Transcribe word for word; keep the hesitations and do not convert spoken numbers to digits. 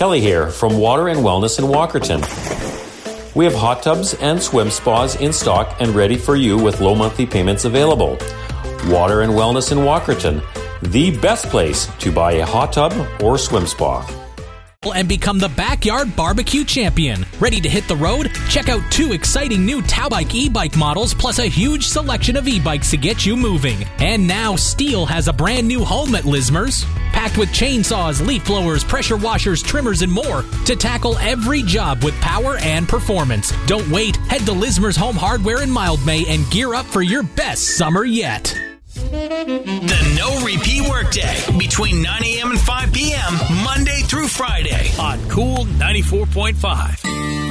Kelly here from Water and Wellness in Walkerton. We have hot tubs and swim spas in stock and ready for you with low monthly payments available. Water and Wellness in Walkerton, the best place to buy a hot tub or swim spa. And become the backyard barbecue champion. Ready to hit the road? Check out two exciting new Towbike e-bike models plus a huge selection of e-bikes to get you moving. And now Steel has a brand new home at Lismer's, packed with chainsaws, leaf blowers, pressure washers, trimmers, and more to tackle every job with power and performance. Don't wait. Head to Lismer's Home Hardware in Mildmay and gear up for your best summer yet. The No Repeat Workday between nine a.m. and five p.m. Monday through Friday on Cool ninety-four point five.